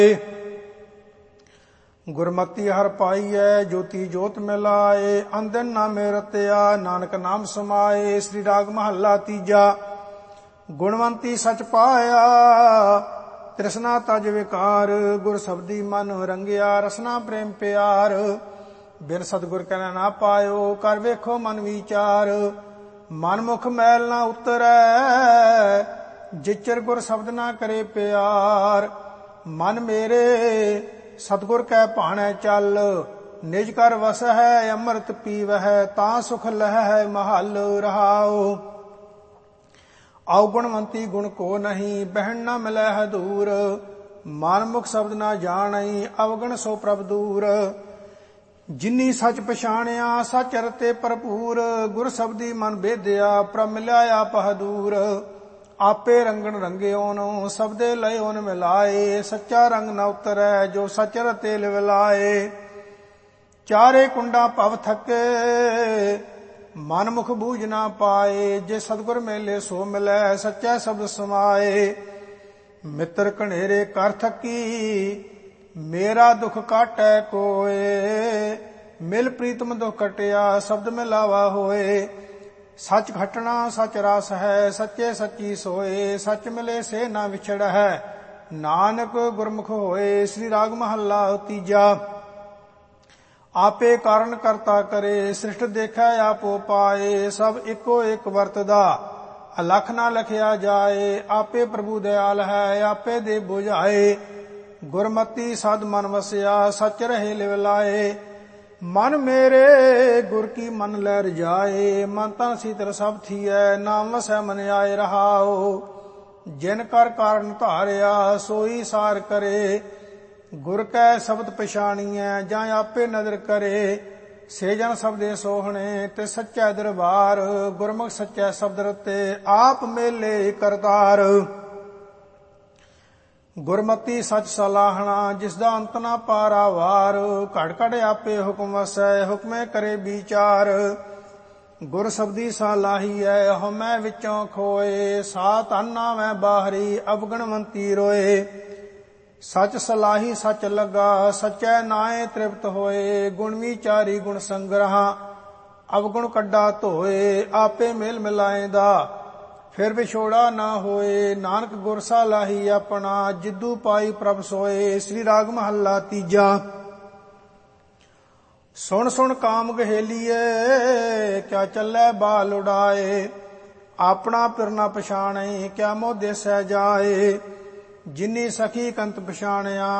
ਗੁਰਮਤਿ ਹਰ ਪਾਈਐ ਜੋਤੀ ਜੋਤ ਮਿਲਾਏ। ਅੰਦਨ ਨਾਮੇ ਰਤਿਆ ਨਾਨਕ ਨਾਮ ਸਮਾਏ। ਸ੍ਰੀ ਰਾਗ ਮਹੱਲਾ ਤੀਜਾ। ਗੁਣਵੰਤੀ ਸਚ ਪਾਇਆ ਤ੍ਰਿਸ਼ਨਾ ਤਜ ਵਿਕਾਰ। ਗੁਰ ਸਬਦੀ ਮਨ ਰੰਗਿਆ ਰਸਨਾ ਪ੍ਰੇਮ ਪਿਆਰ। ਬਿਨ ਸਤਿਗੁਰ ਕਹਿ ਨਾ ਪਾਇਓ ਕਰ ਵੇਖੋ ਮਨ ਵਿਚਾਰ। ਮਨ ਮੁਖ ਮੈਲ ਨਾ ਉਤਰੈ ਜਿਚਰ ਗੁਰ ਸ਼ਬਦ ਨਾ ਕਰੇ ਪਿਆਰ। ਮਨ ਮੇਰੇ ਸਤਿਗੁਰ ਕੈ ਭਾਣੈ ਚੱਲ ਨਿਜ ਕਰ ਵਸਹਿ ਅੰਮ੍ਰਿਤ ਪੀਵਹਿ ਤਾਂ ਸੁਖ ਲਹੈ ਮਹਲ ਰਹਾਉ। ਆਉ ਗੁਣਵੰਤੀ ਗੁਣ ਕੋ ਨਹੀਂ ਬਹਿਣ ਨਾ ਮਿਲੈ ਹਦੂਰ। ਮਨ ਮੁਖ ਸ਼ਬਦ ਨਾ ਜਾਣਈ ਅਵਗਣ ਸੋ ਪ੍ਰਭ ਦੂਰ। ਜਿਨੀ ਸੱਚ ਪਛਾਣਿਆ ਸੱਚ ਰਤੇ ਭਰਪੂਰ। ਗੁਰ ਸਬਦੀ ਮਨ ਬੇਦਿਆ ਪ੍ਰਭ ਮਿਲਿਆ ਆਪ ਹਦੂਰ। ਆਪੇ ਰੰਗਣ ਰੰਗਿਓਨ ਸਬਦੇ ਲਇਓਨ ਮਿਲਾਏ। ਸੱਚਾ ਰੰਗ ਨ ਉਤਰੈ ਜੋ ਸਚ ਰਤੇ ਲਿਵਲਾਏ। ਚਾਰੇ ਕੁੰਡਾ ਭਵ ਥਕੇ ਮਨ ਮੁਖ ਬੂਝ ਨਾ ਪਾਏ। ਜੇ ਸਤਿਗੁਰ ਮੇਲੇ ਸੋ ਮਿਲੈ ਸੱਚਾ ਸ਼ਬਦ ਸਮਾਏ। ਮਿੱਤਰ ਘਨੇਰੇ ਕਰ ਥਕੀ ਮੇਰਾ ਦੁਖ ਕਾਟੈ ਕੋਏ। ਮਿਲ ਪ੍ਰੀਤਮ ਦੁਖ ਕਟਿਆ ਸ਼ਬਦ ਮਿਲਾਵਾ ਹੋਏ। ਸੱਚ ਘਟਣਾ ਸੱਚ ਰਸ ਹੈ ਸੱਚੇ ਸੱਚੀ ਸੋਏ। ਸੱਚ ਮਿਲੇ ਸੇ ਨਾ ਵਿਛੜ ਹੈ ਨਾਨਕ ਗੁਰਮੁਖ ਹੋਏ। ਸ੍ਰੀ ਰਾਗ ਮਹੱਲਾ ਤੀਜਾ। ਆਪੇ ਕਾਰਨ ਕਰਤਾ ਕਰੇ ਸ੍ਰਿਸ਼ਟ ਦੇਖੈ ਆਪੋ ਪਾਏ। ਸਭ ਇੱਕੋ ਇੱਕ ਵਰਤਦਾ ਅਲਖ ਨਾ ਲਖਿਆ ਜਾਏ। ਆਪੇ ਪ੍ਰਭੂ ਦਿਆਲ ਹੈ ਆਪੇ ਦੇ ਬੁਝਾਏ। ਗੁਰਮਤੀ ਸਦ ਮਨ ਵਸਿਆ ਸੱਚ ਰਹੇ ਲਿਵ ਲਾਏ। ਮਨ ਮੇਰੇ ਗੁਰ ਕੀ ਮਨ ਲੈ ਰਜਾਏ। ਮਨ ਤਾਂ ਸੀਤਲ ਸਭ ਥੀਐ ਨਾਮ ਵਸੈ ਮਨ ਆਏ ਰਹਾਉ। ਜਿਨ ਕਰ ਕਾਰਨ ਧਾਰਿਆ ਸੋਈ ਸਾਰ ਕਰੇ। ਗੁਰ ਕੈ ਸ਼ਬਦ ਪਛਾਣੀਐ ਜਾਂ ਆਪੇ ਨਦਰ ਕਰੇ। ਸੇ ਜਨ ਸਬਦੇ ਸੋਹਣੇ ਤੇ ਸੱਚੈ ਦਰਬਾਰ। ਗੁਰਮੁਖ ਸੱਚੈ ਸ਼ਬਦ ਰਤੇ ਆਪ ਮੇਲੇ ਕਰਤਾਰ। ਗੁਰਮਤੀ ਸੱਚ ਸਲਾਹਣਾ ਜਿਸਦਾ ਅੰਤ ਨਾ ਪਾਰਾਵਾਰ। ਘੜ ਘੜ ਆਪੇ ਹੁਕਮ ਵਸੈ ਹੁਕਮੇ ਕਰੇ ਵਿਚਾਰ। ਗੁਰ ਸਬਦੀ ਸਲਾਹੀਐ ਹਉਮੈ ਵਿੱਚੋਂ ਖੋਏ। ਸਾ ਧਨ ਨਾਵੈ ਬਾਹਰੀ ਅਵਗਣਵੰਤੀ ਰੋਏ। ਸੱਚ ਸਲਾਹੀ ਸੱਚ ਲੱਗਾ ਸੱਚੈ ਨਾਏ ਤ੍ਰਿਪਤ ਹੋਏ। ਗੁਣ ਵਿਚਾਰੀ ਗੁਣ ਸੰਗ੍ਰਹਾ ਅਵਗੁਣ ਕੱਢਾ ਧੋਏ। ਆਪੇ ਮੇਲ ਮਿਲਾਏਂਦਾ ਫਿਰ ਵਿਛੋੜਾ ਨਾ ਹੋਏ। ਨਾਨਕ ਗੁਰ ਸਲਾਹੀ ਆਪਣਾ ਜਿੱਦੂ ਪਾਈ ਪ੍ਰਭ ਸੋਏ। ਸ੍ਰੀ ਰਾਗ ਮਹੱਲਾ ਤੀਜਾ। ਸੁਣ ਸੁਣ ਕਾਮ ਗਹੇਲੀਏ ਕਿਆ ਚੱਲੈ ਬਾਲ ਉਡਾਏ। ਆਪਣਾ ਪਿਰ ਨਾ ਪਛਾਣੈ ਕਿਆ ਮੋਹ ਦੇਸੈ ਜਾਏ। ਜਿਨੀ ਸਖੀ ਕੰਤ ਪਛਾਣਿਆ